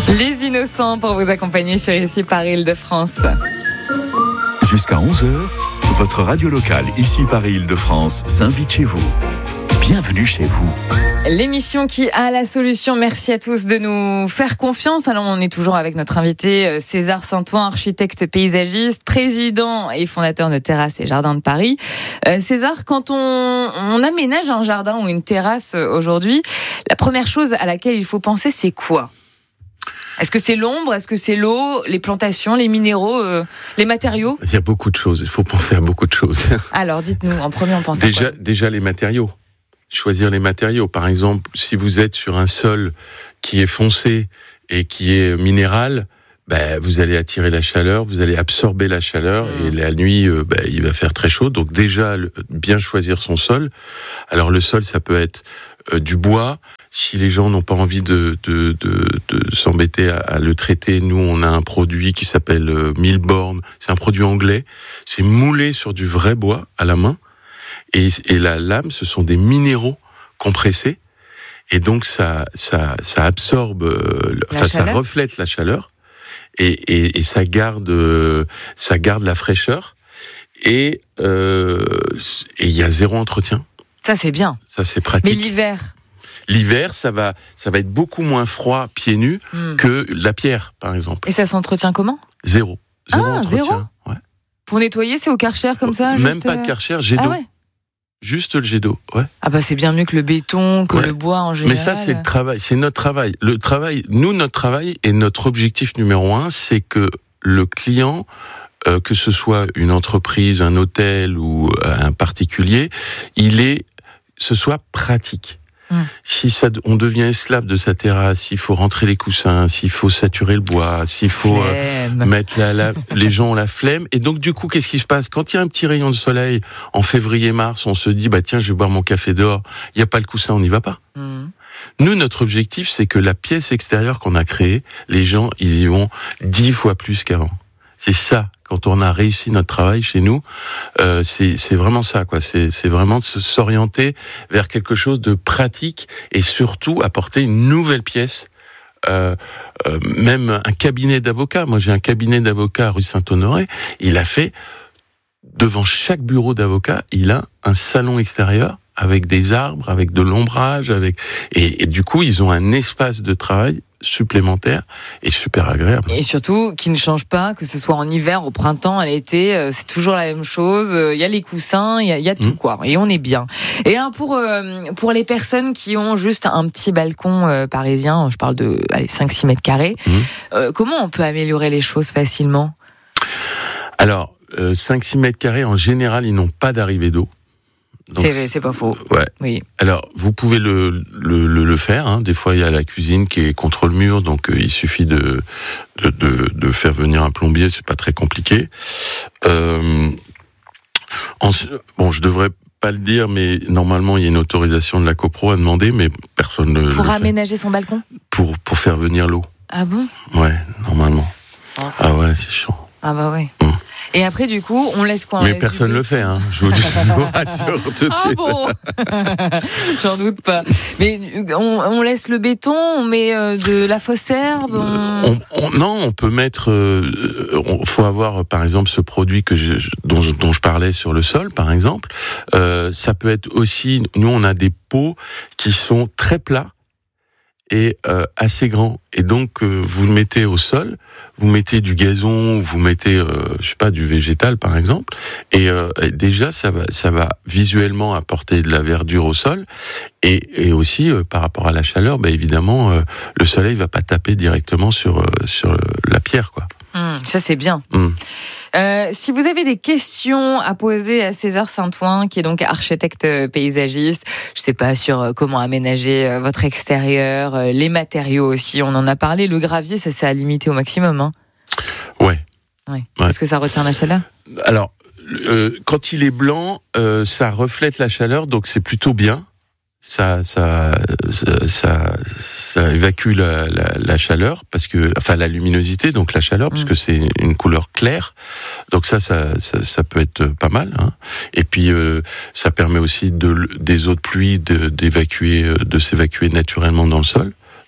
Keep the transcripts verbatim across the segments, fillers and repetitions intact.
Les Innocents pour vous accompagner sur Ici Paris Île-de-France. Jusqu'à onze heures, votre radio locale Ici Paris Île-de-France s'invite chez vous. Bienvenue chez vous. L'émission qui a la solution. Merci à tous de nous faire confiance. Alors, on est toujours avec notre invité César Saint-Ouen, architecte paysagiste, président et fondateur de Terrasses et Jardins de Paris. Euh, César, quand on, on aménage un jardin ou une terrasse aujourd'hui, la première chose à laquelle il faut penser, c'est quoi ? Est-ce que c'est l'ombre ? Est-ce que c'est l'eau, les plantations, les minéraux, euh, les matériaux ? Il y a beaucoup de choses. Il faut penser à beaucoup de choses. Alors, dites-nous, en premier, on pense déjà, à quoi ? Déjà, les matériaux. Choisir les matériaux. Par exemple, si vous êtes sur un sol qui est foncé et qui est minéral, ben, vous allez attirer la chaleur, vous allez absorber la chaleur mmh. et la nuit, euh, ben, il va faire très chaud. Donc déjà, le, bien choisir son sol. Alors le sol, ça peut être euh, du bois. Si les gens n'ont pas envie de, de, de, de s'embêter à, à le traiter, nous, on a un produit qui s'appelle euh, Milborn. C'est un produit anglais. C'est moulé sur du vrai bois à la main. Et, et la lame, ce sont des minéraux compressés. Et donc, ça, ça, ça absorbe, euh, enfin, ça reflète la chaleur. Et, et, et ça garde, euh, ça garde la fraîcheur. Et euh, et il y a zéro entretien. Ça, c'est bien. Ça, c'est pratique. Mais l'hiver? L'hiver, ça va, ça va être beaucoup moins froid pieds nus mmh. que la pierre, par exemple. Et ça s'entretient comment? Zéro. Zéro ah, entretien. Zéro ouais. Pour nettoyer, c'est au Karcher comme ça? Même juste... pas de Karcher, jet d'eau. Ah ouais. Juste le jet d'eau, ouais. Ah bah c'est bien mieux que le béton, que ouais. le bois en général. Mais ça c'est le travail, c'est notre travail. Le travail, nous notre travail et notre objectif numéro un, c'est que le client, euh, que ce soit une entreprise, un hôtel ou euh, un particulier, il est, ce soit pratique. Mmh. Si ça, on devient esclave de sa terrasse, s'il faut rentrer les coussins, s'il faut saturer le bois, s'il faut euh, mettre la, la, les gens ont la flemme. Et donc du coup, qu'est-ce qui se passe quand il y a un petit rayon de soleil en février-mars, on se dit bah tiens, je vais boire mon café dehors. Il y a pas le coussin, on n'y va pas. Mmh. Nous, notre objectif, c'est que la pièce extérieure qu'on a créée, les gens, ils y vont dix fois plus qu'avant. C'est ça. Quand on a réussi notre travail chez nous, euh, c'est, c'est vraiment ça, quoi. C'est, c'est vraiment de se, s'orienter vers quelque chose de pratique et surtout apporter une nouvelle pièce. Euh, euh, même un cabinet d'avocat. Moi, j'ai un cabinet d'avocat rue Saint-Honoré. Il a fait devant chaque bureau d'avocat, il a un salon extérieur avec des arbres, avec de l'ombrage, avec et, et du coup, ils ont un espace de travail supplémentaire et super agréable. Et surtout, qui ne change pas, que ce soit en hiver, au printemps, à l'été, c'est toujours la même chose. Il y a les coussins, il y a, il y a tout, mmh. quoi. Et on est bien. Et alors, pour, euh, pour les personnes qui ont juste un petit balcon euh, parisien, je parle de allez, cinq six mètres carrés, mmh. euh, comment on peut améliorer les choses facilement? Alors, euh, cinq six mètres carrés, en général, ils n'ont pas d'arrivée d'eau. Donc, c'est, c'est pas faux. Ouais. Oui. Alors, vous pouvez le, le, le, le faire. Hein. Des fois, il y a la cuisine qui est contre le mur, donc euh, il suffit de, de, de, de faire venir un plombier. C'est pas très compliqué. Euh, en, bon, je devrais pas le dire, mais normalement, il y a une autorisation de la copro à demander, mais personne ne. Pour le aménager fait. son balcon. Pour pour faire venir l'eau. Ah bon? Ouais, normalement. Oh. Ah ouais, c'est chiant. Ah bah ouais. Hum. Et après, du coup, on laisse quoi? On Mais laisse personne ne le fait, hein. Je vous, dis, je vous rassure tout de suite. Ah bon? J'en doute pas. Mais on, on laisse le béton, on met euh, de la fausse herbe. On... On, on, non, on peut mettre. Euh, on, faut avoir, par exemple, ce produit que je, dont, dont je parlais sur le sol, par exemple. Euh, ça peut être aussi. Nous, on a des pots qui sont très plats et euh, assez grand. Et donc, euh, vous le mettez au sol, vous mettez du gazon, vous mettez, euh, je sais pas, du végétal, par exemple. Et, euh, et déjà, ça va, ça va visuellement apporter de la verdure au sol. Et, et aussi, euh, par rapport à la chaleur, bah, évidemment, euh, le soleil va pas taper directement sur, euh, sur la pierre, quoi. Mmh, ça, c'est bien. Mmh. Euh, si vous avez des questions à poser à César Saint-Ouen, qui est donc architecte paysagiste, je sais pas, sur comment aménager votre extérieur, les matériaux aussi, on en a parlé, le gravier, ça c'est à limiter au maximum, hein. Ouais. Ouais. Ouais. Est-ce que ça retient la chaleur? Alors, euh, quand il est blanc, euh, ça reflète la chaleur, donc c'est plutôt bien. Ça, ça, ça, ça, ça évacue la, la, la chaleur, parce que, enfin, la luminosité, donc la chaleur, parce mmh. que c'est une couleur claire. Donc ça, ça, ça, ça peut être pas mal. Hein. Et puis, euh, ça permet aussi de, des eaux de pluie de, d'évacuer, de s'évacuer naturellement dans le sol.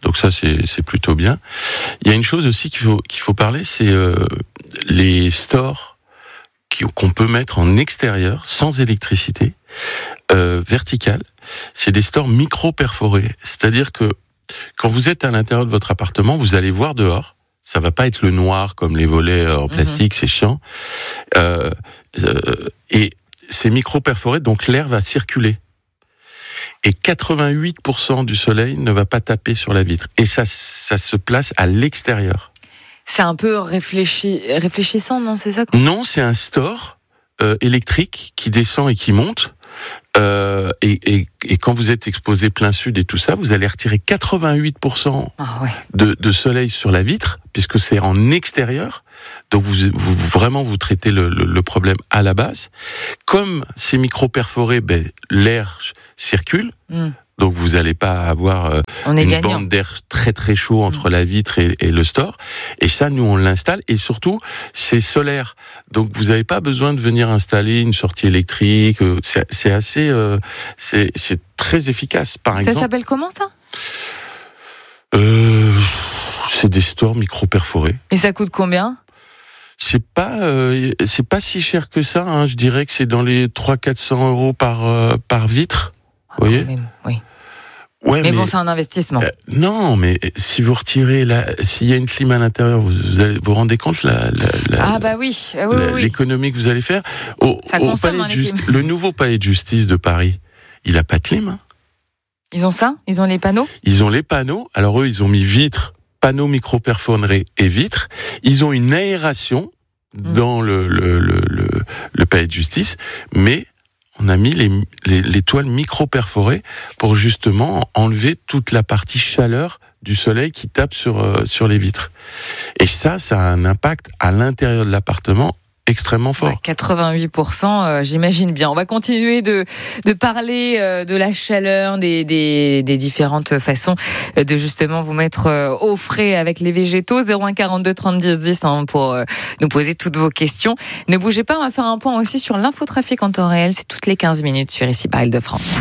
Donc ça, c'est, c'est plutôt bien. Il y a une chose aussi qu'il faut, qu'il faut parler, c'est euh, les stores qui, qu'on peut mettre en extérieur, sans électricité, euh, verticale. C'est des stores micro-perforés. C'est-à-dire que quand vous êtes à l'intérieur de votre appartement, vous allez voir dehors. Ça va pas être le noir comme les volets en plastique, mmh. c'est chiant. Euh, euh, et c'est micro-perforé, donc l'air va circuler. Et quatre-vingt-huit pour cent du soleil ne va pas taper sur la vitre. Et ça, ça se place à l'extérieur. C'est un peu réfléchi, réfléchissant, non? C'est ça quoi? Non, c'est un store euh, électrique qui descend et qui monte. Euh, et, et, et quand vous êtes exposé plein sud et tout ça, vous allez retirer quatre-vingt-huit pour cent ah ouais. de, de soleil sur la vitre, puisque c'est en extérieur. Donc vous, vous vraiment vous traitez le, le, le problème à la base. Comme c'est micro-perforé, ben, l'air circule. Mm. Donc vous n'allez pas avoir euh, une gagnant. bande d'air très très chaud entre mmh. la vitre et, et le store. Et ça, nous on l'installe. Et surtout, c'est solaire. Donc vous n'avez pas besoin de venir installer une sortie électrique. C'est, c'est assez, euh, c'est, c'est très efficace. Par ça exemple. Ça s'appelle comment ça euh, C'est des stores micro-perforés. Et ça coûte combien? C'est pas, euh, c'est pas si cher que ça. Hein. Je dirais que c'est dans les trois cents à quatre cents euros par euh, par vitre. Vous voyez? Même, oui. Ouais, mais, mais bon, c'est un investissement. Euh, non, mais si vous retirez la, s'il y a une clim à l'intérieur, vous vous, allez, vous, vous rendez compte la, la, la ah bah oui, ah oui, la, oui. l'économie que vous allez faire. Au, Ça au consomme, palais hein, de justi- le nouveau palais de justice de Paris, il a pas de clim. Hein. Ils ont ça? Ils ont les panneaux? Ils ont les panneaux. Alors eux, ils ont mis vitres, panneaux micro-perforés et vitres. Ils ont une aération mmh. dans le, le, le, le, le palais de justice, mais on a mis les, les, les toiles micro-perforées pour justement enlever toute la partie chaleur du soleil qui tape sur, euh, sur les vitres. Et ça, ça a un impact à l'intérieur de l'appartement extrêmement fort. Bah, quatre-vingt-huit pour cent, euh, j'imagine bien. On va continuer de, de parler euh, de la chaleur, des, des, des différentes façons de justement vous mettre euh, au frais avec les végétaux. zéro un quarante-deux trente dix dix hein, pour euh, nous poser toutes vos questions. Ne bougez pas, on va faire un point aussi sur l'infotrafic en temps réel. C'est toutes les quinze minutes sur Ici par Île-de-France.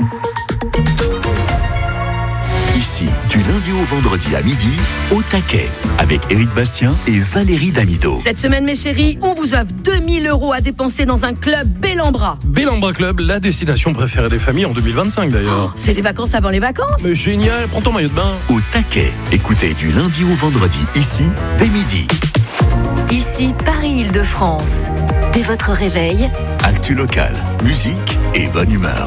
Ici, du lundi au vendredi à midi, au taquet, avec Éric Bastien et Valérie Damido. Cette semaine, mes chéris, on vous offre deux mille euros à dépenser dans un club Bellambra. Bellambra Club, la destination préférée des familles en deux mille vingt-cinq d'ailleurs. Oh, c'est les vacances avant les vacances. Mais génial, prends ton maillot de bain. Au taquet, écoutez du lundi au vendredi, ici, dès midi. Ici, Paris-Île-de-France. Dès votre réveil, actu locale, musique et bonne humeur.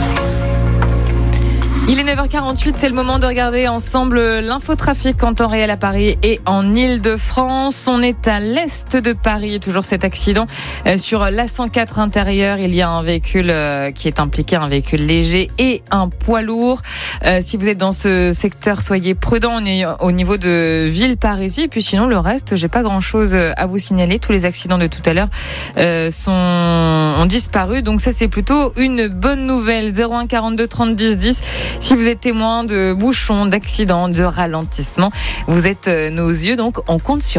Il est neuf heures quarante-huit, c'est le moment de regarder ensemble l'infotrafic en temps réel à Paris et en Île-de-France. On est à l'est de Paris, toujours cet accident sur l'A cent quatre intérieur. Il y a un véhicule qui est impliqué, un véhicule léger et un poids lourd. Euh, si vous êtes dans ce secteur, soyez prudents. On est au niveau de Villeparisis. Et puis sinon, le reste, j'ai pas grand-chose à vous signaler. Tous les accidents de tout à l'heure euh, sont ont disparu. Donc ça, c'est plutôt une bonne nouvelle. zéro un quarante-deux trente dix dix. Si vous êtes témoin de bouchons, d'accidents, de ralentissements, vous êtes nos yeux, donc on compte sur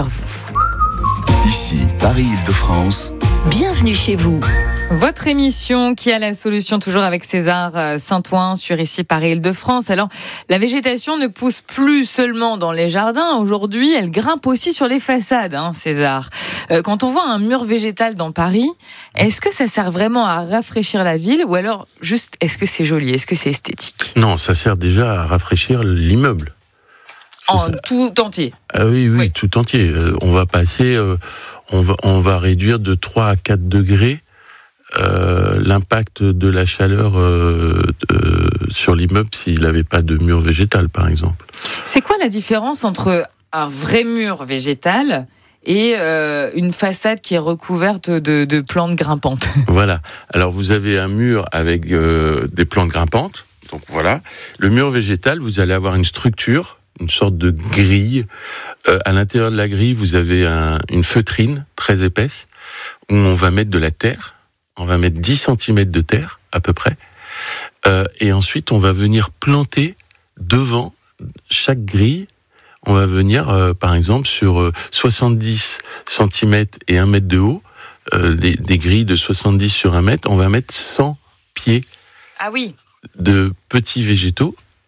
vous. Ici, Paris-Île-de-France. Bienvenue chez vous. Votre émission qui a la solution, toujours avec César Saint-Ouen sur Ici Paris-Île-de-France. Alors, la végétation ne pousse plus seulement dans les jardins. Aujourd'hui, elle grimpe aussi sur les façades, hein, César. Euh, quand on voit un mur végétal dans Paris, est-ce que ça sert vraiment à rafraîchir la ville ou alors juste, est-ce que c'est joli, est-ce que c'est esthétique? Non, ça sert déjà à rafraîchir l'immeuble. En tout entier. Ah oui, oui, oui, tout entier. Euh, on va passer, euh, on va, on va réduire de trois à quatre degrés euh, l'impact de la chaleur euh, de, sur l'immeuble s'il n'avait pas de mur végétal, par exemple. C'est quoi la différence entre un vrai mur végétal et euh, une façade qui est recouverte de, de plantes grimpantes? Voilà. Alors vous avez un mur avec euh, des plantes grimpantes. Donc voilà. Le mur végétal, vous allez avoir une structure, une sorte de grille. Euh, à l'intérieur de la grille, vous avez un, une feutrine très épaisse où on va mettre de la terre. On va mettre dix centimètres de terre, à peu près. Euh, et ensuite, on va venir planter devant chaque grille. On va venir, euh, par exemple, sur euh, soixante-dix centimètres et un mètre de haut, euh, des, des grilles de soixante-dix sur un mètre, on va mettre cent pieds ah oui. de petits végétaux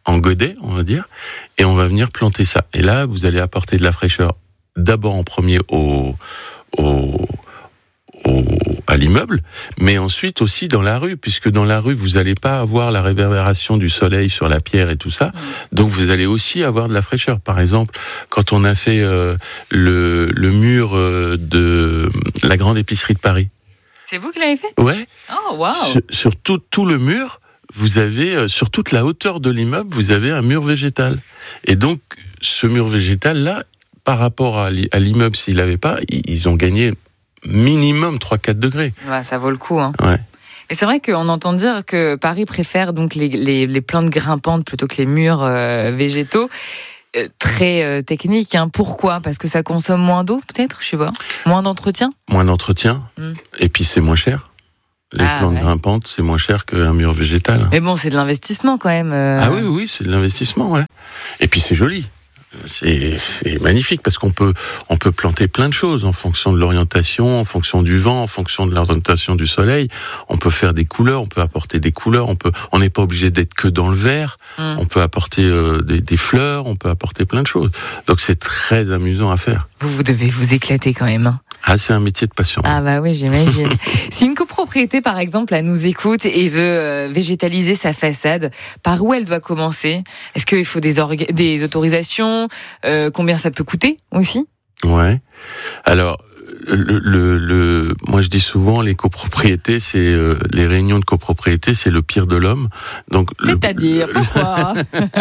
en godet, on va dire, et on va venir planter ça. Et là, vous allez apporter de la fraîcheur d'abord en premier au, au, au, à l'immeuble, mais ensuite aussi dans la rue, puisque dans la rue, vous n'allez pas avoir la réverbération du soleil sur la pierre et tout ça, donc vous allez aussi avoir de la fraîcheur. Par exemple, quand on a fait euh, le, le mur euh, de la grande épicerie de Paris. C'est vous qui l'avez fait ? Ouais. Oh, waouh ! Sur, sur tout, tout le mur, vous avez, euh, sur toute la hauteur de l'immeuble, vous avez un mur végétal. Et donc, ce mur végétal-là, par rapport à l'immeuble, s'il l'avait pas, ils ont gagné minimum trois à quatre degrés. Ouais, ça vaut le coup. Hein. Ouais. Et c'est vrai qu'on entend dire que Paris préfère donc les, les, les plantes grimpantes plutôt que les murs euh, végétaux. Euh, très euh, technique. Hein. Pourquoi ? Parce que ça consomme moins d'eau, peut-être, je sais pas. Moins d'entretien ? Moins d'entretien. Mm. Et puis c'est moins cher. Les ah, plantes ouais. grimpantes, c'est moins cher qu'un mur végétal. Mais bon, c'est de l'investissement quand même. Euh... Ah oui, oui, c'est de l'investissement, ouais. Et puis c'est joli. C'est, c'est magnifique parce qu'on peut, on peut planter plein de choses en fonction de l'orientation, en fonction du vent, en fonction de l'orientation du soleil. On peut faire des couleurs, on peut apporter des couleurs, on peut, on n'est pas obligé d'être que dans le vert. Mm. On peut apporter euh, des, des fleurs, on peut apporter plein de choses. Donc c'est très amusant à faire. Vous, vous devez vous éclater quand même. Hein. Ah, c'est un métier de passion. Ah bah oui, j'imagine. Si une copropriété, par exemple, elle nous écoute et veut euh, végétaliser sa façade, par où elle doit commencer ? Est-ce qu'il faut des, orga- des autorisations ? euh, Combien ça peut coûter aussi ? Ouais. Alors, le, le, le, moi je dis souvent, les copropriétés, c'est euh, les réunions de copropriété, c'est le pire de l'homme. Donc, c'est-à-dire le, pourquoi ?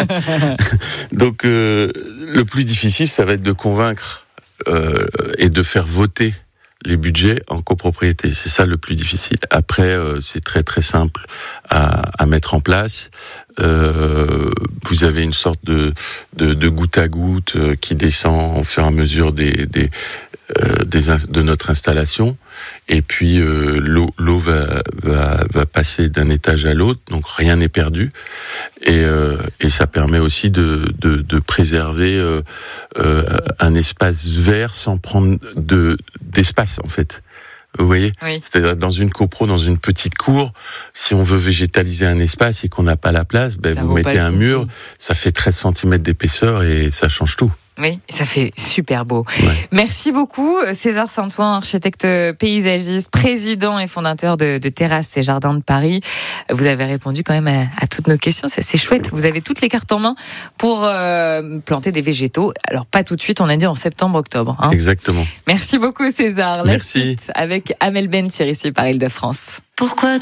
Donc, euh, le plus difficile, ça va être de convaincre euh, et de faire voter les budgets en copropriété. C'est ça le plus difficile. Après, euh, c'est très très simple à, à mettre en place. Euh, vous avez une sorte de, de, de goutte à goutte euh, qui descend au fur et à mesure des, des, euh, des de notre installation. Et puis euh, l'eau, l'eau va, va, va passer d'un étage à l'autre, donc rien n'est perdu. Et, euh, et ça permet aussi de, de, de préserver euh, euh, un espace vert sans prendre de, d'espace en fait. Vous voyez ? Oui. C'est-à-dire dans une copro, dans une petite cour, si on veut végétaliser un espace et qu'on n'a pas la place, ben vous mettez un mur, ça fait treize centimètres d'épaisseur et ça change tout. Oui, ça fait super beau. Ouais. Merci beaucoup, César Saint-Ouen, architecte paysagiste, président et fondateur de, de Terrasses et Jardins de Paris. Vous avez répondu quand même à, à toutes nos questions, c'est, c'est chouette. Vous avez toutes les cartes en main pour euh, planter des végétaux. Alors pas tout de suite, on a dit en septembre-octobre. Hein. Exactement. Merci beaucoup, César. La Merci. suite avec Amel Ben sur ici par Île-de-France. Pourquoi